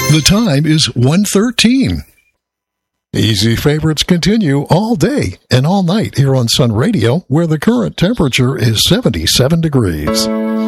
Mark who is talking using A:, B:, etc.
A: The time is 1:13. Easy favorites continue all day and all night here on Sun Radio, where the current temperature is 77 degrees.